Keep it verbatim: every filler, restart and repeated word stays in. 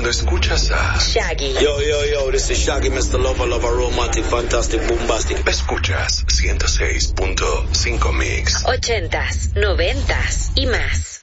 cuando escuchas a Shaggy. Yo, yo, yo, this is Shaggy, mister Lover, Lover, Romantic, Fantastic, Bombastic. Escuchas ciento seis punto cinco Mix. Ochentas, noventas y más.